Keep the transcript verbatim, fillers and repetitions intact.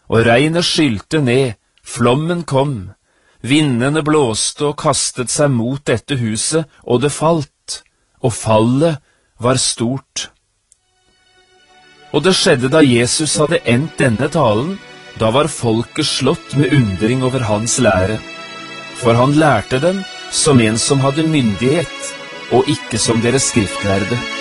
og regnet skylte ned, flommen kom, vindene blåste og kastet seg mot dette huset, og det falt, og fallet var stort. Og det skjedde da Jesus hadde endt denne talen, da var folket slått med undring over hans lære, for han lærte dem som en som hadde myndighet, og ikke som deres skriftlærde.